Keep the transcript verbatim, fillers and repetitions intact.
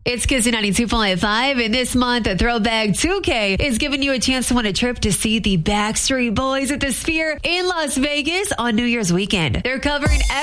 It's Kissy ninety-two point five, and this month, Throwback two K is giving you a chance to win a trip to see the Backstreet Boys at the Sphere in Las Vegas on New Year's weekend. They're covering